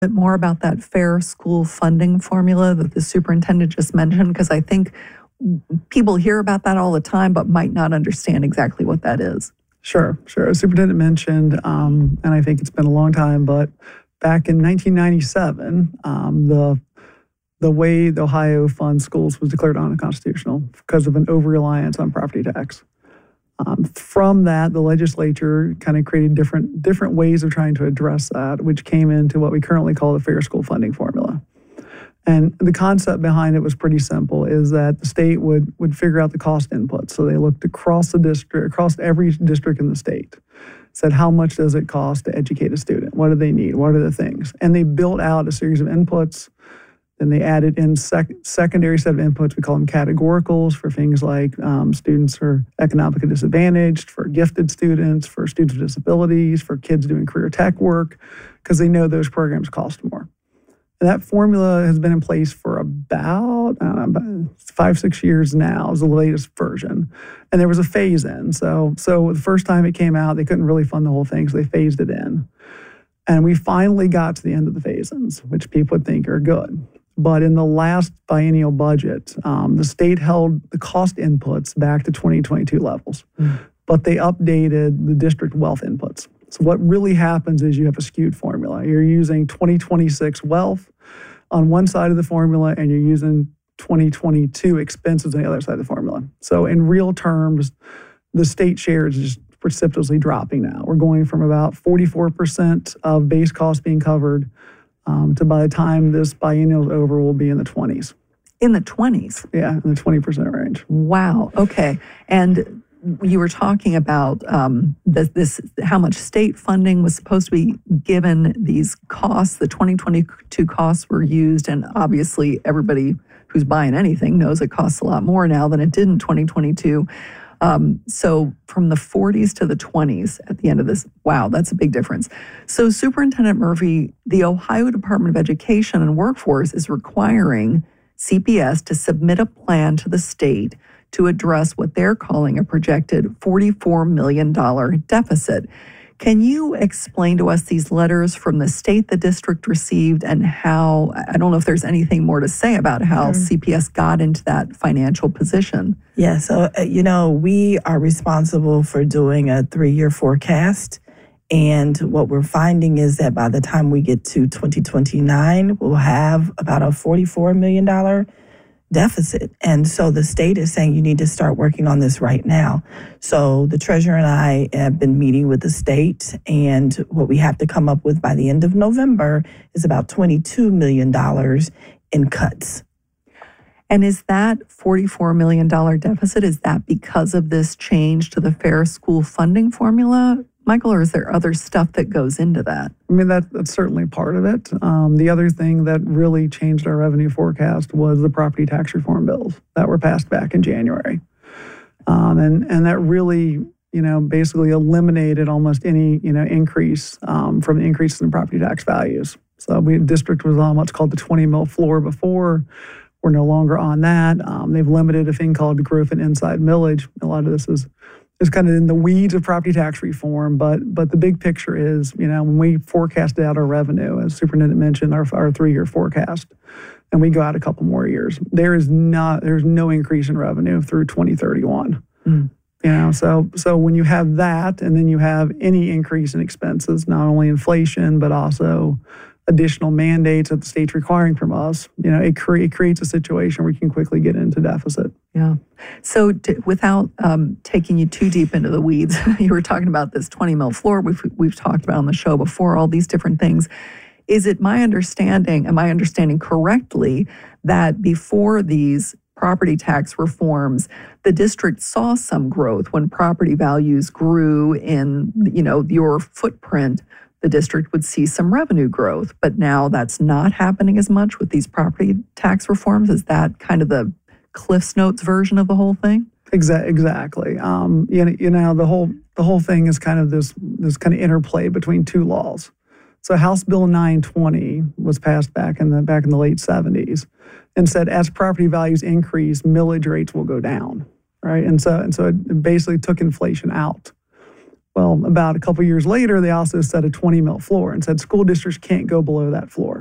bit more about that fair school funding formula that the superintendent just mentioned? Because I think people hear about that all the time, but might not understand exactly what that is. Sure. As Superintendent mentioned, and I think it's been a long time, but back in 1997, the way the Ohio funds schools was declared unconstitutional because of an over-reliance on property tax. From that, the legislature kind of created different ways of trying to address that, which came into what we currently call the fair school funding formula. And the concept behind it was pretty simple, is that the state would figure out the cost inputs. So they looked across the district, across every district in the state, said how much does it cost to educate a student? What do they need? What are the things? And they built out a series of inputs. Then they added in secondary set of inputs. We call them categoricals for things like students who are economically disadvantaged, for gifted students, for students with disabilities, for kids doing career tech work, because they know those programs cost more. And that formula has been in place for about 5-6 years now, is the latest version. And there was a phase in. So the first time it came out, they couldn't really fund the whole thing, so they phased it in. And we finally got to the end of the phase-ins, which people would think are good. But in the last biennial budget, the state held the cost inputs back to 2022 levels, but they updated the district wealth inputs. So what really happens is you have a skewed formula. You're using 2026 wealth on one side of the formula, and you're using 2022 expenses on the other side of the formula. So in real terms, the state share is just precipitously dropping now. We're going from about 44% of base costs being covered to, by the time this biennial is over, we'll be in the 20s. In the 20s? Yeah, in the 20% range. Wow. Okay. And you were talking about how much state funding was supposed to be given these costs. The 2022 costs were used, and obviously everybody who's buying anything knows it costs a lot more now than it did in 2022. So from the 40s to the 20s at the end of this, wow, that's a big difference. So Superintendent Murphy, the Ohio Department of Education and Workforce is requiring CPS to submit a plan to the state to address what they're calling a projected $44 million deficit. Can you explain to us these letters from the state the district received and how, I don't know if there's anything more to say about how CPS got into that financial position? Yeah, so, we are responsible for doing a 3-year forecast. And what we're finding is that by the time we get to 2029, we'll have about a $44 million deficit. And so the state is saying you need to start working on this right now. So the treasurer and I have been meeting with the state, and what we have to come up with by the end of November is about $22 million in cuts. And is that $44 million deficit, is that because of this change to the fair school funding formula, Michael, or is there other stuff that goes into that? I mean, that's certainly part of it. The other thing that really changed our revenue forecast was the property tax reform bills that were passed back in January. And that really, basically eliminated almost any, increase from the increases in property tax values. So the district was on what's called the 20 mil floor before. We're no longer on that. They've limited a thing called growth and inside millage. A lot of this is kind of in the weeds of property tax reform, but the big picture is, when we forecasted out our revenue, as Superintendent mentioned, our 3-year forecast, and we go out a couple more years, there's no increase in revenue through 2031. So when you have that, and then you have any increase in expenses, not only inflation, but also additional mandates that the state's requiring from us, it creates a situation where you can quickly get into deficit. Yeah. So without taking you too deep into the weeds, you were talking about this 20 mil floor we've talked about on the show before, all these different things. Is it my understanding, am I understanding correctly, that before these property tax reforms, the district saw some growth when property values grew in, your footprint? The district would see some revenue growth, but now that's not happening as much with these property tax reforms. Is that kind of the Cliff's Notes version of the whole thing? Exactly. The whole thing is kind of this kind of interplay between two laws. So House Bill 920 was passed back in the late 70s, and said as property values increase, millage rates will go down, right? And so it basically took inflation out. Well, about a couple years later, they also set a 20 mil floor and said school districts can't go below that floor.